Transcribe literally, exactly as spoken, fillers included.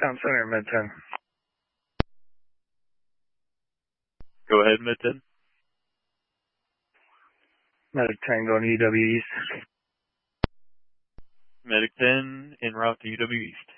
Town Center, Med ten. Go ahead, Med ten. Medic ten going to U W East. Medic ten en route to U W East.